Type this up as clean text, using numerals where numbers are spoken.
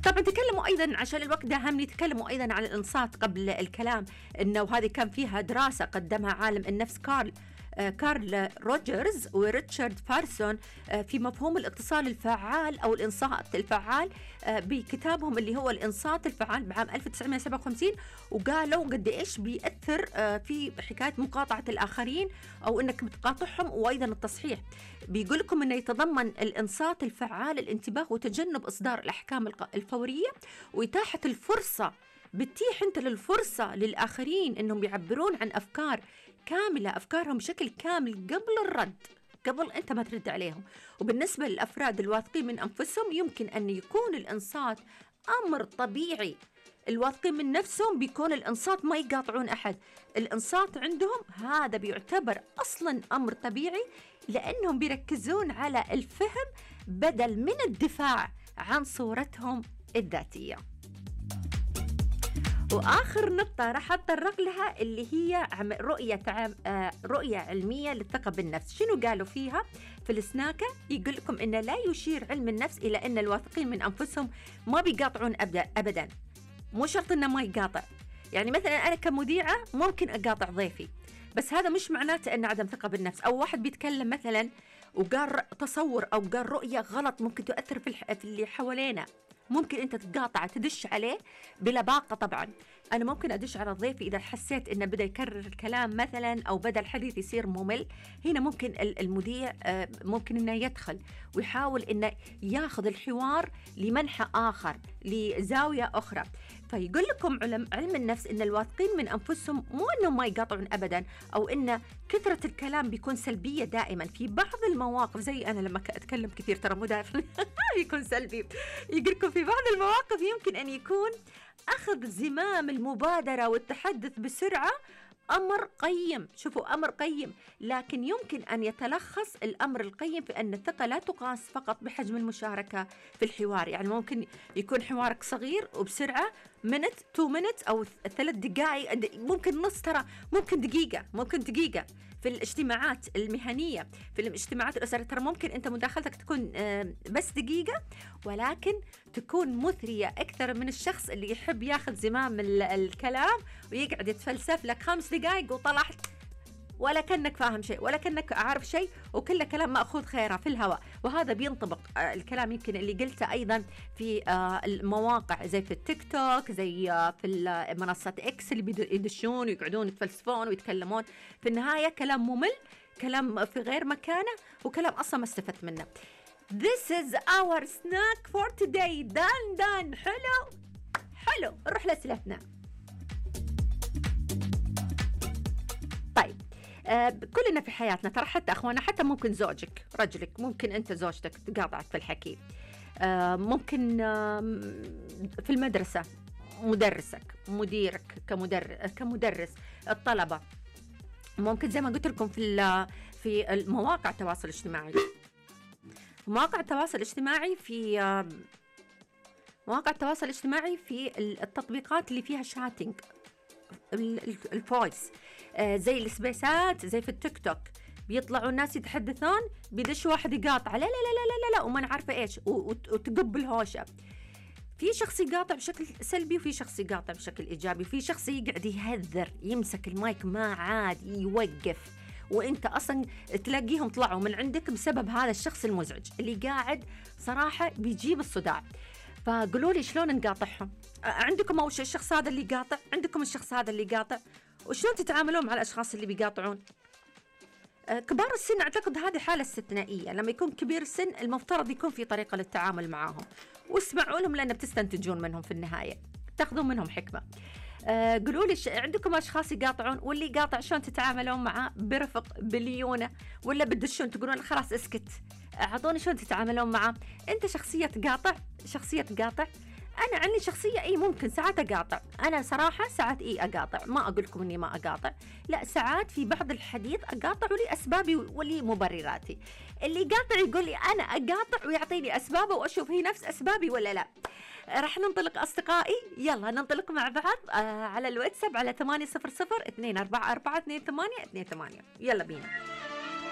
طبعا تكلموا أيضا عشان الوقت داهمني، تكلموا أيضا عن الإنصات قبل الكلام، إنه هذه كان فيها دراسة قدمها عالم النفس كارل روجرز وريتشارد فارسون في مفهوم الاتصال الفعال أو الإنصات الفعال بكتابهم اللي هو الإنصات الفعال بعام 1957. وقالوا قد إيش بيأثر في حكاية مقاطعة الآخرين أو إنك بتقاطعهم، وأيضا التصحيح. بيقول لكم إنه يتضمن الإنصات الفعال الانتباه وتجنب إصدار الأحكام الفورية وإتاحة الفرصة. بتتيح أنت للفرصة للآخرين إنهم يعبرون عن أفكار كاملة، أفكارهم بشكل كامل قبل الرد، قبل أنت ما ترد عليهم. وبالنسبة للأفراد الواثقين من أنفسهم يمكن أن يكون الإنصات أمر طبيعي. الواثقين من نفسهم بيكون الإنصات ما يقاطعون أحد، الإنصات عندهم هذا بيعتبر أصلا أمر طبيعي، لأنهم بيركزون على الفهم بدل من الدفاع عن صورتهم الذاتية. وآخر نقطة راح أتطرق لها اللي هي رؤية علمية للثقة بالنفس. شنو قالوا فيها في السناكة؟ يقول لكم إن لا يشير علم النفس إلى أن الواثقين من أنفسهم ما بيقاطعون أبدا. مو شرط إنه ما يقاطع. يعني مثلا أنا كمذيعة ممكن أقاطع ضيفي، بس هذا مش معناته أن عدم ثقة بالنفس. أو واحد بيتكلم مثلا وقال تصور أو قال رؤية غلط ممكن تؤثر في اللي حوالينا، ممكن أنت تقاطع تدش عليه بلباقة. طبعا أنا ممكن أدش على ضيفي إذا حسيت إنه بدأ يكرر الكلام مثلا أو بدأ الحديث يصير ممل. هنا ممكن المذيع ممكن إنه يدخل ويحاول إنه ياخذ الحوار لمنحى آخر، لزاوية أخرى. فيقول لكم علم النفس إن الواثقين من أنفسهم مو إنهم ما يقاطعون أبدا، أو إن كثرة الكلام بيكون سلبية دائما. في بعض المواقف زي أنا لما أتكلم كثير ترى مو دائما يكون سلبي. يقول لكم في بعض المواقف يمكن أن يكون أخذ زمام المبادرة والتحدث بسرعة أمر قيم. شوفوا أمر قيم، لكن يمكن أن يتلخص الأمر القيم في أن الثقة لا تقاس فقط بحجم المشاركة في الحوار. يعني ممكن يكون حوارك صغير وبسرعة minute 2 minutes أو 3 دقائق، ممكن نص، ترى ممكن دقيقة في الاجتماعات المهنية، في الاجتماعات الأسرية ترى ممكن أنت مداخلتك تكون بس دقيقة، ولكن تكون مثرية أكثر من الشخص اللي يحب ياخذ زمام الكلام ويقعد يتفلسف لك 5 دقائق وطلعت ولا كأنك فاهم شيء ولا كأنك عارف شيء، وكل كلام مأخوذ خيره في الهواء. وهذا بينطبق الكلام يمكن اللي قلته أيضا في المواقع زي في التيك توك، زي في منصات إكس اللي يدشون ويقعدون يتفلسفون ويتكلمون. في النهاية كلام ممل، كلام في غير مكانه، وكلام أصلا ما استفدت منه. This is our snack for today. دان حلو نروح لأسئلتنا. طيب كلنا في حياتنا ترى، حتى أخوانا، حتى ممكن زوجك رجلك، ممكن أنت زوجتك تقاطعك في الحكي، ممكن في المدرسة مدرسك، مديرك كمدرس، الطلبة، ممكن زي ما قلت لكم في المواقع التواصل الاجتماعي. مواقع التواصل الاجتماعي في التطبيقات اللي فيها شاتنج، الفويس، زي السبيسات، زي في التيك توك بيطلعوا الناس يتحدثون، بيدش واحد يقاطع لا لا لا لا لا وما نعرفه ايش، وتقب الهوشة. في شخص يقاطع بشكل سلبي، وفي شخص يقاطع بشكل إيجابي، وفي شخص يقعد يهذر، يمسك المايك ما عاد يوقف، وانت اصلا تلاقيهم طلعوا من عندك بسبب هذا الشخص المزعج اللي قاعد صراحة بيجيب الصداع. فقولوا لي شلون نقاطعهم؟ عندكم أول شيء الشخص هذا اللي يقاطع، عندكم الشخص هذا اللي يقاطع، وشلون تتعاملون مع الأشخاص اللي بيقاطعون؟ كبار السن أعتقد هذه حالة استثنائية. لما يكون كبير السن المفترض يكون في طريقة للتعامل معهم، واسمعوا لهم لأن بتستنتجون منهم في النهاية، تاخذون منهم حكمة. قولوا لي عندكم أشخاص يقاطعون، واللي يقاطع شلون تتعاملون معه؟ برفق، بليونة، ولا بدشون تقولون خلاص اسكت؟ أعطوني شلون تتعاملون معه. أنت شخصية تقاطع، أنا عني شخصية ممكن ساعات أقاطع. أنا صراحة ساعات أقاطع، ما أقول لكم إني ما أقاطع، لا ساعات في بعض الحديث أقاطع ولي أسبابي ولي مبرراتي. اللي يقاطع يقول لي أنا أقاطع ويعطيني أسبابه وأشوف هي نفس أسبابي ولا لا. راح ننطلق أصدقائي، يلا ننطلق مع بعض على الواتساب على 800 244 2828. يلا بينا.